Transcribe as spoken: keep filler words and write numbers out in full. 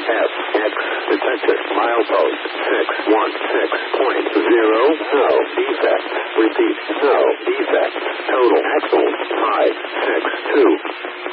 F, X, detected, milepost, six one six point zero, no, defect, repeat, no, defect, total, axle, five six two.